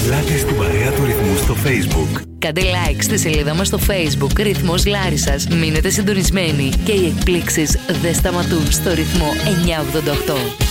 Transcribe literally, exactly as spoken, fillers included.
Πλάκες στην παρέα του Ρυθμού στο Facebook. Κάντε like στη σελίδα μας στο Facebook Ρυθμός Λάρισσας. Μείνετε συντονισμένοι και οι εκπλήξεις δεν σταματούν στο Ρυθμό εννιακόσια ογδόντα οκτώ.